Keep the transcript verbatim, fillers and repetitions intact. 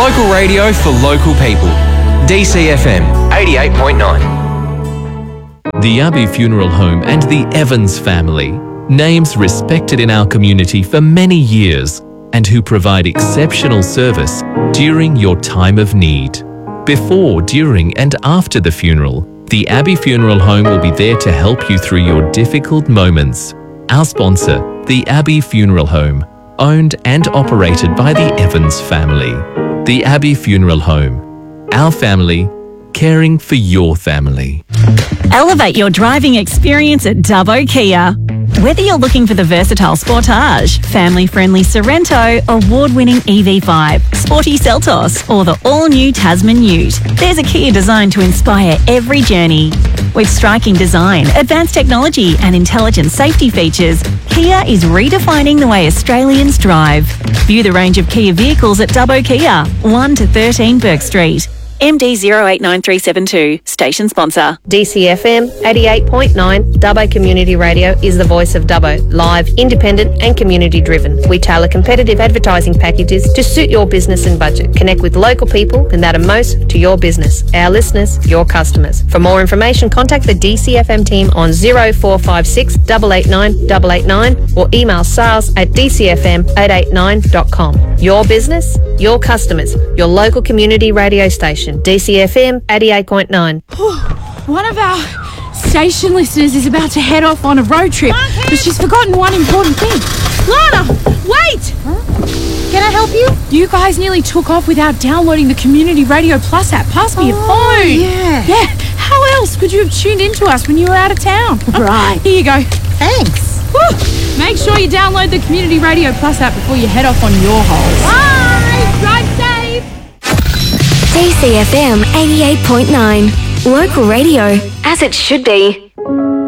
Local radio for local people. D C F M eighty-eight point nine. The Abbey Funeral Home and the Evans family, names respected in our community for many years and who provide exceptional service during your time of need. Before, during and after the funeral, the Abbey Funeral Home will be there to help you through your difficult moments. Our sponsor, the Abbey Funeral Home, owned and operated by the Evans family. The Abbey Funeral Home, our family, caring for your family. Elevate your driving experience at Dubbo Kia. Whether you're looking for the versatile Sportage, family-friendly Sorrento, award-winning E V five, sporty Seltos, or the all-new Tasman Ute, there's a Kia designed to inspire every journey. With striking design, advanced technology and intelligent safety features, Kia is redefining the way Australians drive. View the range of Kia vehicles at Dubbo Kia, one to thirteen Burke Street. M D zero eight nine three seven two, station sponsor. D C F M eighty-eight point nine, Dubbo Community Radio is the voice of Dubbo, live, independent and community driven. We tailor competitive advertising packages to suit your business and budget. Connect with local people who matter most to your business, our listeners, your customers. For more information, contact the D C F M team on zero four five six, eight eight nine, eight eight nine or email sales at d c f m eight eight nine dot com. Your business, your customers, your local community radio station. D C F M eighty-eight point nine. One of our station listeners is about to head off on a road trip, but she's forgotten one important thing. Lana, wait! Huh? Can I help you? You guys nearly took off without downloading the Community Radio Plus app. Pass me oh, your phone. Yeah. Yeah. How else could you have tuned into us when you were out of town? Right. Here you go. Thanks. Woo. Make sure you download the Community Radio Plus app before you head off on your holes. Bye! Drive safe! D C F M eighty-eight point nine. Local radio, as it should be.